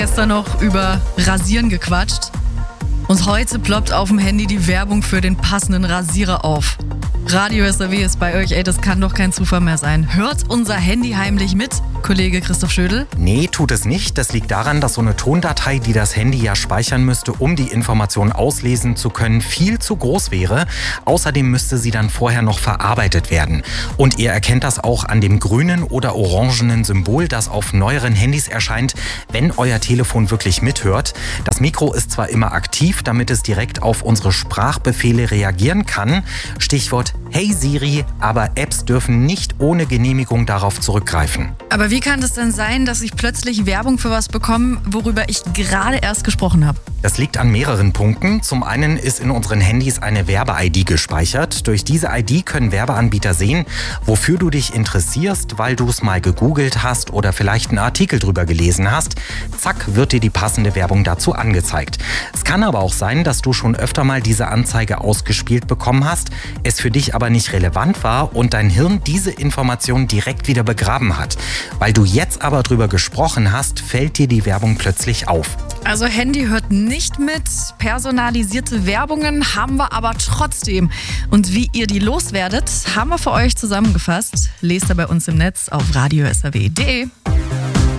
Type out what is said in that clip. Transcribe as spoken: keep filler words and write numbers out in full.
Gestern noch über Rasieren gequatscht und heute ploppt auf dem Handy die Werbung für den passenden Rasierer auf. Radio S R W ist bei euch, ey, das kann doch kein Zufall mehr sein. Hört unser Handy heimlich mit, Kollege Christoph Schödel? Nee, tut es nicht. Das liegt daran, dass so eine Tondatei, die das Handy ja speichern müsste, um die Information auslesen zu können, viel zu groß wäre. Außerdem müsste sie dann vorher noch verarbeitet werden. Und ihr erkennt das auch an dem grünen oder orangenen Symbol, das auf neueren Handys erscheint, wenn euer Telefon wirklich mithört. Das Mikro ist zwar immer aktiv, damit es direkt auf unsere Sprachbefehle reagieren kann. Stichwort Hey Siri, aber Apps dürfen nicht ohne Genehmigung darauf zurückgreifen. Aber wie kann es denn sein, dass ich plötzlich Werbung für was bekomme, worüber ich gerade erst gesprochen habe? Das liegt an mehreren Punkten. Zum einen ist in unseren Handys eine Werbe-I D gespeichert. Durch diese I D können Werbeanbieter sehen, wofür du dich interessierst, weil du es mal gegoogelt hast oder vielleicht einen Artikel drüber gelesen hast. Zack, wird dir die passende Werbung dazu angezeigt. Es kann aber auch sein, dass du schon öfter mal diese Anzeige ausgespielt bekommen hast, es für dich aber nicht relevant war und dein Hirn diese Information direkt wieder begraben hat. Weil du jetzt aber drüber gesprochen hast, fällt dir die Werbung plötzlich auf. Also Handy hört nicht mit, personalisierte Werbungen haben wir aber trotzdem. Und wie ihr die loswerdet, haben wir für euch zusammengefasst. Lest ihr bei uns im Netz auf radio s r w punkt d e.